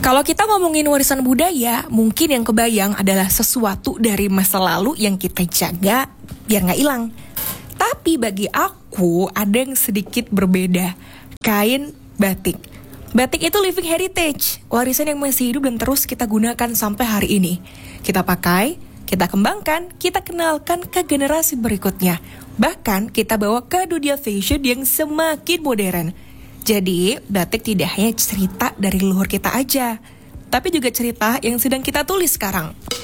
Kalau kita ngomongin warisan budaya, mungkin yang kebayang adalah sesuatu dari masa lalu yang kita jaga biar nggak hilang. Tapi bagi aku ada yang sedikit berbeda. Kain batik. Batik itu living heritage, warisan yang masih hidup dan terus kita gunakan sampai hari ini. Kita pakai, kita kembangkan, kita kenalkan ke generasi berikutnya. Bahkan kita bawa ke dunia fashion yang semakin modern. Jadi, batik tidak hanya cerita dari leluhur kita aja, tapi juga cerita yang sedang kita tulis sekarang.